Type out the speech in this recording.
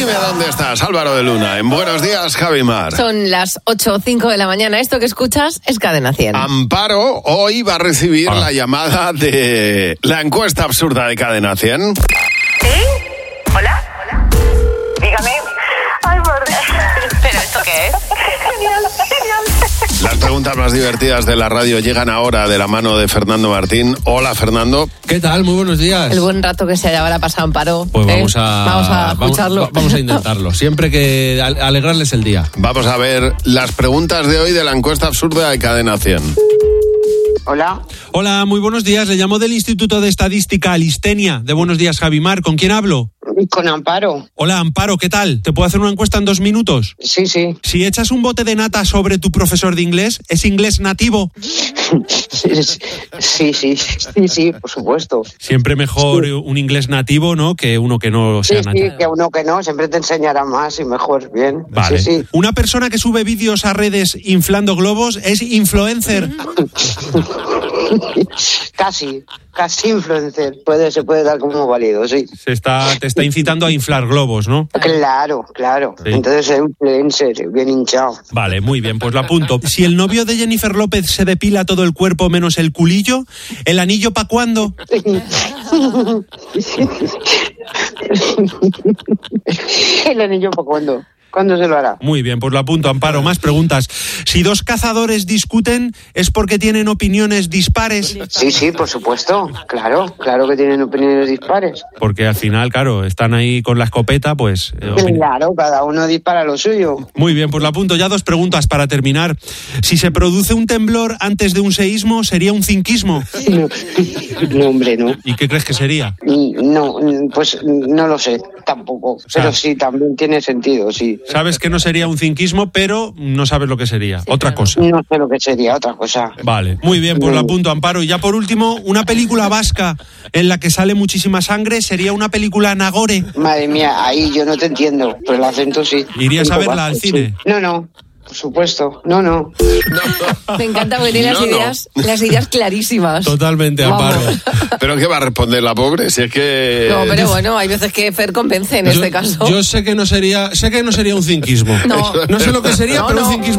Dime dónde estás, Álvaro de Luna. En Buenos Días, Javi Mar. Son las 8:05 de la mañana. Esto que escuchas es Cadena 100. Amparo hoy va a recibir la llamada de la encuesta absurda de Cadena 100. ¿Sí? ¿Hola? Dígame. Ay, por Dios. ¿Pero esto qué es? Genial. Las preguntas más divertidas de la radio llegan ahora de la mano de Fernando Martín. Hola, Fernando. ¿Qué tal? Muy buenos días. El buen rato que se haya ahora pasado Amparo. Pues vamos a escucharlo. Vamos a intentarlo. Siempre que alegrarles el día. Vamos a ver las preguntas de hoy de la encuesta absurda de Cadena 100. Hola. Hola, muy buenos días. Le llamo del Instituto de Estadística Alistenia. De Buenos Días, Javi Mar. ¿Con quién hablo? Con Amparo. Hola, Amparo, ¿qué tal? ¿Te puedo hacer una encuesta en 2 minutos? Sí. Si echas un bote de nata sobre tu profesor de inglés, ¿es inglés nativo? Sí, por supuesto. Siempre mejor un inglés nativo, ¿no? Que uno que no sea nativo. Sí, que uno que no, siempre te enseñará más y mejor, bien. Vale. Sí. Una persona que sube vídeos a redes inflando globos es influencer. Casi influencer. Se puede dar como válido, sí. Te está incitando a inflar globos, ¿no? Claro. Sí. Entonces es influencer, bien hinchado. Vale, muy bien, pues lo apunto. Si el novio de Jennifer López se depila todo el cuerpo menos el culillo, ¿el anillo pa' cuándo? ¿El anillo para cuándo? ¿Cuándo se lo hará? Muy bien, pues lo apunto, Amparo. Más preguntas. Si 2 cazadores discuten, ¿es porque tienen opiniones dispares? Sí, por supuesto. Claro que tienen opiniones dispares. Porque al final, claro, están ahí con la escopeta, pues... Claro, cada uno dispara lo suyo. Muy bien, pues lo apunto. Ya 2 preguntas para terminar. Si se produce un temblor antes de un seísmo, ¿sería un cinquismo? No, hombre, no. ¿Y qué crees que sería? No, pues no lo sé, tampoco. Pero sí, también tiene sentido, sí. Sabes que no sería un cinquismo, pero no sabes lo que sería. Otra cosa. No sé lo que sería, otra cosa. Vale, muy bien, pues lo apunto, Amparo. Y ya por último, una película vasca en la que sale muchísima sangre sería una película Nagore. Madre mía, ahí yo no te entiendo, pero el acento sí. ¿Irías a verla al cine? Sí. No. Por supuesto, no. Me encanta porque tiene las ideas clarísimas. Totalmente, Amparo. ¿Pero qué va a responder la pobre? Si es que... No, pero bueno, hay veces que Fer convence en este caso. Yo sé que no sería un cinquismo. No. No sé lo que sería, pero un cinquismo.